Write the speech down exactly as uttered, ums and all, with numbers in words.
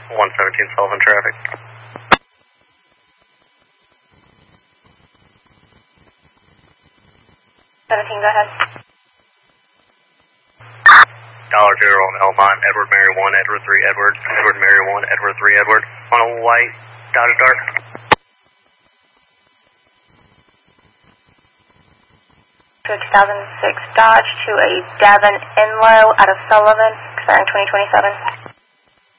one seventeen Sullivan traffic. seventeen, go ahead. Dollar General on Elmont, Edward Mary one, Edward three, Edward, Edward Mary one, Edward three, Edward, on a white dotted dark. two thousand six Dodge to a Davin Enlow out of Sullivan, expiring twenty twenty-seven.